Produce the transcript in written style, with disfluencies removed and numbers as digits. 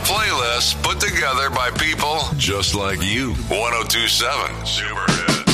playlist put together by people just like you. 1027 Super Hits.